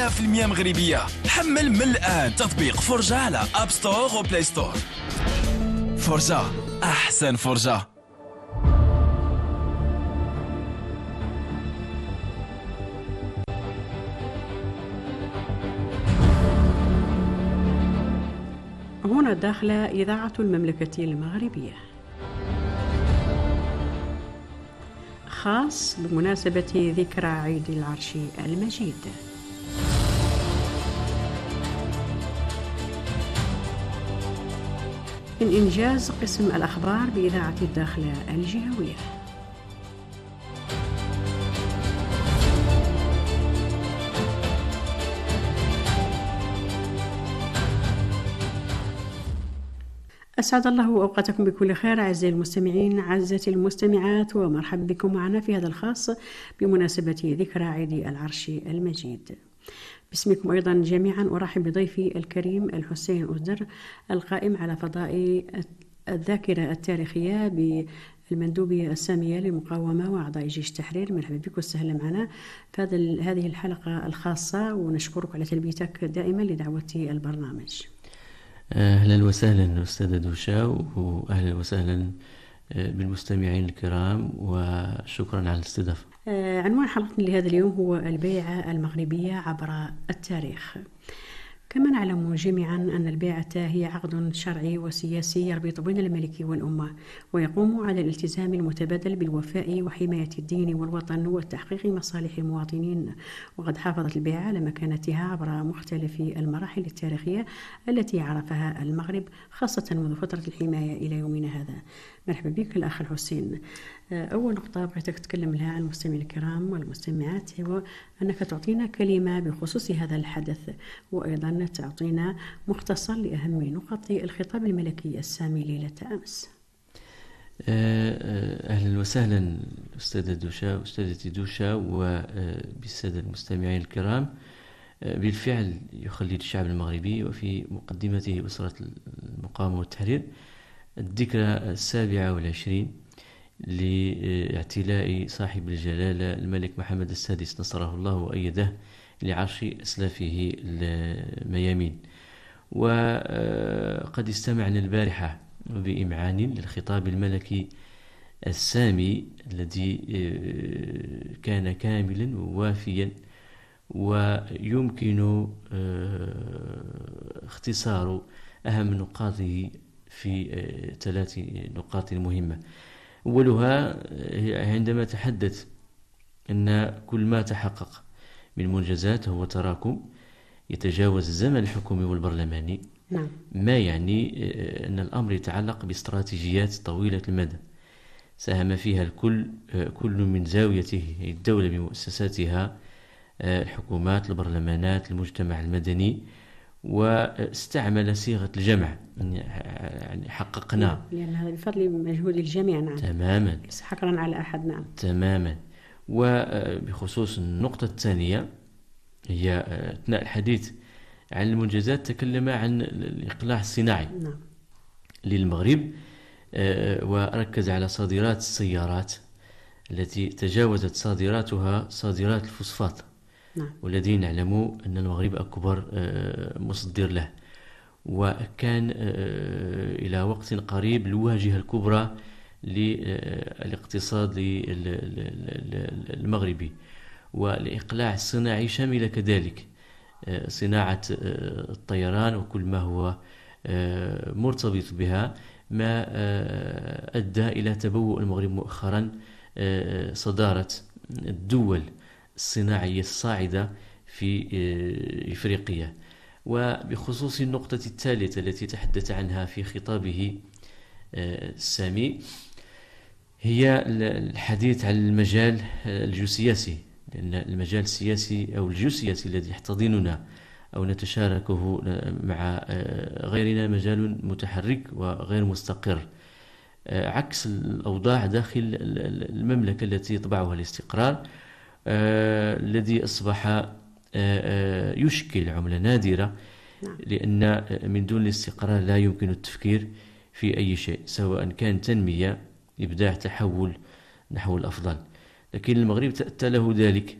100% مغربية. حمل من الآن تطبيق فرجة على أب ستور وبلاي ستور. فرجة، أحسن فرجة. هنا داخل إذاعة المملكة المغربية، خاص بمناسبة ذكرى عيد العرش المجيد. من إنجاز قسم الأخبار بإذاعة الداخلة الجهوية. أسعد الله أوقاتكم بكل خير أعزائي المستمعين، أعزائي المستمعات، ومرحبا بكم معنا في هذا الخاص بمناسبة ذكرى عيد العرش المجيد. باسمكم أيضا جميعا أرحب بضيفي الكريم الحسين أزدر، القائم على فضاء الذاكرة التاريخية بالمندوبية السامية للمقاومة وأعضاء جيش التحرير. مرحبا بك وسهلا معنا في هذه الحلقة الخاصة، ونشكرك على تلبيتك دائما لدعوة البرنامج. أهلا وسهلا أستاذ دوشا، وأهلا وسهلا بالمستمعين الكرام، وشكرا على الاستضافة. عنوان حلقتنا لهذا اليوم هو البيعة المغربية عبر التاريخ. كما نعلم جميعا أن البيعة هي عقد شرعي وسياسي يربط بين الملك والأمة، ويقوم على الالتزام المتبادل بالوفاء وحماية الدين والوطن وتحقيق مصالح المواطنين. وقد حافظت البيعة على مكانتها عبر مختلف المراحل التاريخية التي عرفها المغرب، خاصة منذ فترة الحماية إلى يومنا هذا. مرحبا بك الأخ الحسين. أول نقطة بغيتك تتكلم لها عن المستمعين الكرام والمستمعات هو أنك تعطينا كلمة بخصوص هذا الحدث، وأيضا تعطينا مختصر لأهم نقط الخطاب الملكي السامي ليلة أمس. أهلا وسهلا أستاذتي دوشا وبالسادة المستمعين الكرام. بالفعل يخلد الشعب المغربي وفي مقدمته أسرة المقاومة والتحرير الذكرى 27 لاعتلاء صاحب الجلالة الملك محمد السادس نصره الله وأيده لعرش أسلافه الميامين. وقد استمعنا البارحة بإمعان للخطاب الملكي السامي الذي كان كاملا ووافيا، ويمكن اختصار أهم نقاطه في 3 نقاط مهمة. أولها عندما تحدث أن كل ما تحقق من منجزات هو تراكم يتجاوز الزمن الحكومي والبرلماني. نعم. ما يعني أن الأمر يتعلق باستراتيجيات طويلة المدى ساهم فيها كل من زاويته، الدولة بمؤسساتها، الحكومات، البرلمانات، المجتمع المدني، واستعمل صيغة الجمع. يعني حققنا، لأن هذا بفضل مجهود الجميع. نعم تماما، ليس حكرا على أحد. نعم تماما. وبخصوص النقطة الثانية هي أثناء الحديث عن المنجزات تكلم عن الإقلاع الصناعي نعم. للمغرب، وركز على صادرات السيارات التي تجاوزت صادراتها صادرات الفوسفات. نعم. والذي نعلم أن المغرب أكبر مصدر له، وكان إلى وقت قريب الواجهة الكبرى للاقتصاد المغربي. والإقلاع الصناعي شمل كذلك صناعة الطيران وكل ما هو مرتبط بها، ما أدى إلى تبوء المغرب مؤخرا صدارة الدول الصناعية الصاعدة في إفريقيا. وبخصوص النقطة الثالثة التي تحدث عنها في خطابه السامي هي الحديث عن المجال الجيوسياسي، لأن المجال السياسي أو الجيوسياسي الذي يحتضننا أو نتشاركه مع غيرنا مجال متحرك وغير مستقر، عكس الأوضاع داخل المملكة التي يطبعها الاستقرار، الذي أصبح يشكل عملة نادرة، لأن من دون الاستقرار لا يمكن التفكير في أي شيء، سواء كان تنمية، إبداع، تحول نحو الأفضل. لكن المغرب تأتى له ذلك